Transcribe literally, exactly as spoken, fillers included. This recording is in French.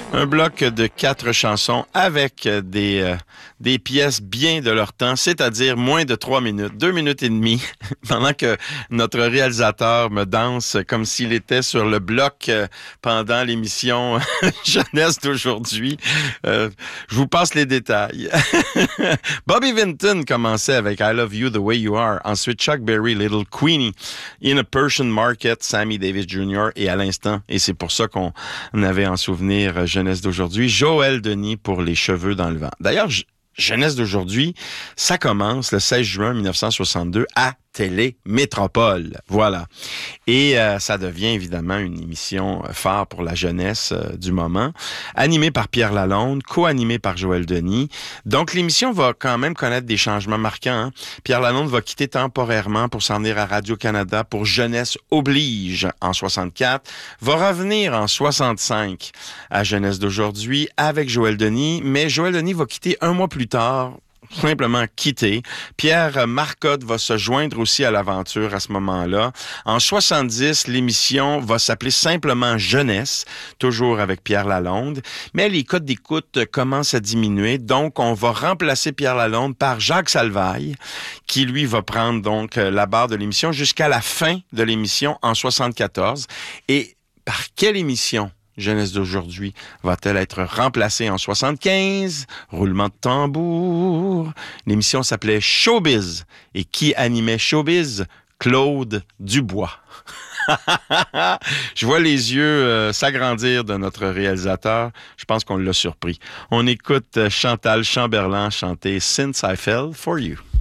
Un bloc de quatre chansons avec des, euh, des pièces bien de leur temps, c'est-à-dire moins de trois minutes, deux minutes et demie, pendant que notre réalisateur me danse comme s'il était sur le bloc euh, pendant l'émission Jeunesse d'aujourd'hui. Euh, je vous passe les détails. Bobby Vinton commençait avec I Love You the Way You Are. Ensuite, Chuck Berry, Little Queenie, In a Persian Market, Sammy Davis junior Et à l'instant, et c'est pour ça qu'on avait en souvenir Jeunesse d'aujourd'hui, Joël Denis pour Les Cheveux dans le vent. D'ailleurs, Jeunesse d'aujourd'hui, ça commence le seize juin mille neuf cent soixante-deux à Télé Métropole. Voilà. Et euh, ça devient évidemment une émission phare pour la jeunesse euh, du moment, animée par Pierre Lalonde, co-animée par Joël Denis. Donc l'émission va quand même connaître des changements marquants. Hein. Pierre Lalonde va quitter temporairement pour s'en venir à Radio-Canada pour Jeunesse oblige en soixante-quatre, va revenir en soixante-cinq à Jeunesse d'aujourd'hui avec Joël Denis, mais Joël Denis va quitter un mois plus tard, simplement quitter. Pierre Marcotte va se joindre aussi à l'aventure à ce moment-là. En soixante-dix, l'émission va s'appeler simplement Jeunesse, toujours avec Pierre Lalonde, mais les codes d'écoute commencent à diminuer, donc on va remplacer Pierre Lalonde par Jacques Salvaille, qui lui va prendre donc la barre de l'émission jusqu'à la fin de l'émission en soixante-quatorze. Et par quelle émission Jeunesse d'aujourd'hui va-t-elle être remplacée en soixante-quinze? Roulement de tambour. L'émission s'appelait Showbiz. Et qui animait Showbiz? Claude Dubois. Je vois les yeux euh, s'agrandir de notre réalisateur. Je pense qu'on l'a surpris. On écoute Chantal Chamberlain chanter Since I Fell for You.